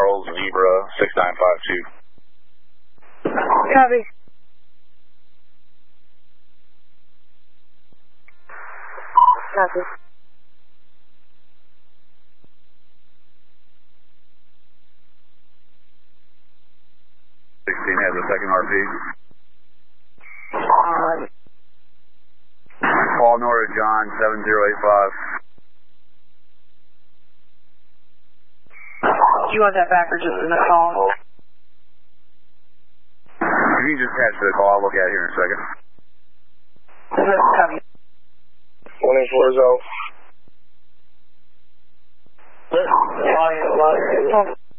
Charles Zebra 6952. Copy. Copy. 16 has a second RP. Paul North John 7085. Do you want that back or just in the call? If you just attach to the call, I'll look at it here in a second. Copy. 184 Zo.